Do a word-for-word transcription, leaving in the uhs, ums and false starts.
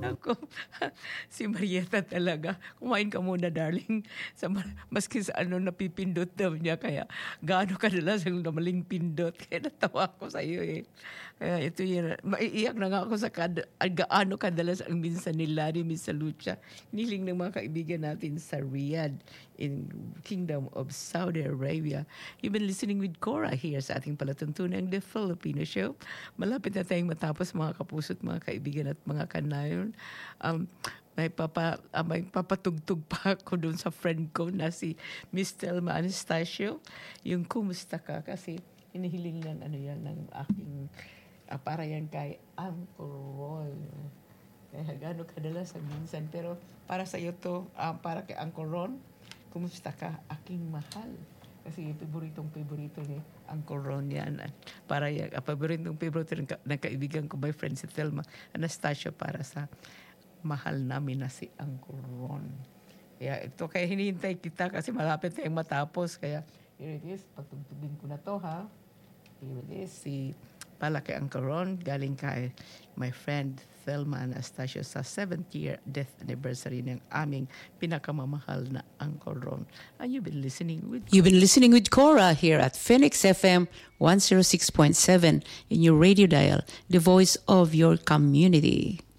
Ako, si Marieta talaga. Kumain ka muna, darling. Sa, maski sa ano napipindot daw niya. Kaya gaano kadalas ang namaling pindot. Kaya natawa ko sa iyo eh. Kaya ito yun. Maiiyak na nga ako sa kad, gaano kadalas ang minsan ni Larry, Miss Lucha. Niling ng mga kaibigan natin sa Riyadh in Kingdom of Saudi Arabia. You've been listening with Cora here sa ating palatuntunang The Filipino Show. Malapit na tayong matapos mga kapuso't mga kaibigan at mga kanayon. Um, may papa uh, may papatugtog pa ako doon sa friend ko na si Miss Telma Anastasio. Yung kumusta ka kasi inihiling ng ano yan ng aking uh, para yan kay Uncle Roy. Kaya gano'n kadalas ang minsan pero para sa iyo to uh, para kay Uncle Ron, kumusta ka aking mahal? Kasi paboritong paborito ni Uncle Ron yan. Para yung uh, paboritong paborito ng, ka- ng kaibigan ko, my friend si Telma Anastasio para sa mahal namin na si Uncle Ron. Kaya ito, kaya hinihintay kita kasi malapit tayong matapos. Kaya here it is, patugtugin ko na to ha. Here it is, si pala kay Uncle Ron, galing kay my friend Thelma Anastasio sa seventh year death anniversary ng aming pinakamamahal na Uncle Ron. And you've been listening with You've been listening with Cora here at Phoenix F M one oh six point seven in your radio dial, the voice of your community.